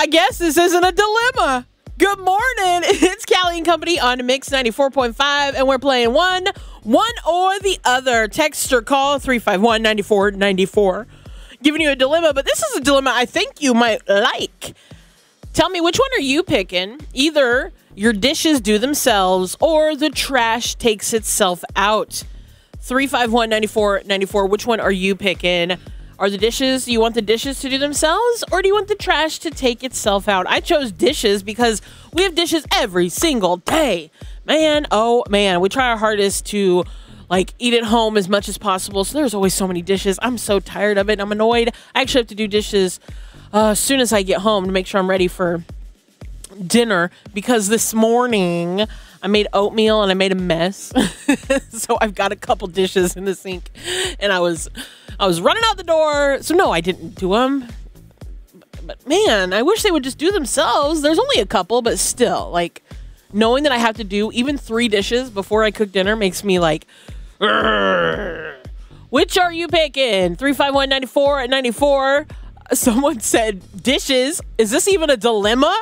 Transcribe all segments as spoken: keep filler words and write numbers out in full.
I guess this isn't a dilemma. Good morning. It's Callie and Company on Mix ninety-four point five, and we're playing one, one or the other. Text or call three five one, nine four nine four. Giving you a dilemma, but this is a dilemma I think you might like. Tell me, which one are you picking? Either your dishes do themselves or the trash takes itself out. three five one, nine four nine four. Which one are you picking? Are the dishes, you want the dishes to do themselves, or do you want the trash to take itself out? I chose dishes because we have dishes every single day. Man, oh man, we try our hardest to like eat at home as much as possible. So there's always so many dishes. I'm so tired of it. I'm annoyed. I actually have to do dishes uh, as soon as I get home to make sure I'm ready for dinner, because this morning I made oatmeal and I made a mess. So I've got a couple dishes in the sink, and I was I was running out the door. So no, I didn't do them. But, but man, I wish they would just do themselves. There's only a couple, but still, like, knowing that I have to do even three dishes before I cook dinner makes me like, Urgh. Which are you picking? three five one, nine four nine four. Someone said dishes. Is this even a dilemma?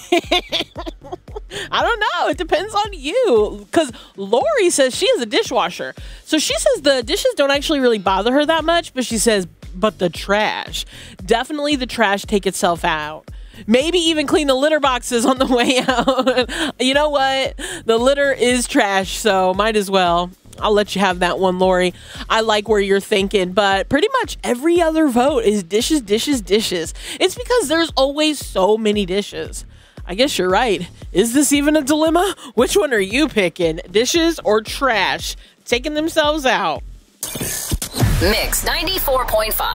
I don't know. It depends on you. Because Lori says she is a dishwasher. So she says the dishes don't actually really bother her that much, but she says, but the trash. Definitely the trash take itself out. Maybe even clean the litter boxes on the way out. You know what? The litter is trash, so might as well. I'll let you have that one, Lori. I like where you're thinking, but pretty much every other vote is dishes, dishes, dishes. It's because there's always so many dishes. I guess you're right. Is this even a dilemma? Which one are you picking? Dishes or trash? Taking themselves out. Mix ninety-four point five.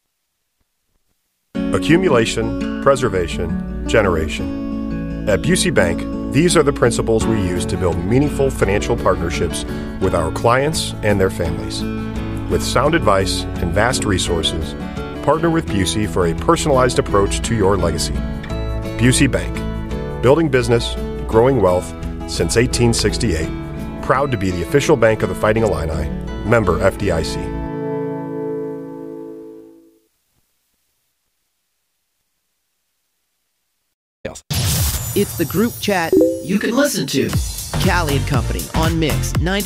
Accumulation, preservation, generation. At Busey Bank, these are the principles we use to build meaningful financial partnerships with our clients and their families. With sound advice and vast resources, partner with Busey for a personalized approach to your legacy. Busey Bank, building business, growing wealth since eighteen sixty-eight. Proud to be the official bank of the Fighting Illini. Member F D I C. It's the group chat you can listen to. Callie and Company on Mix ninety.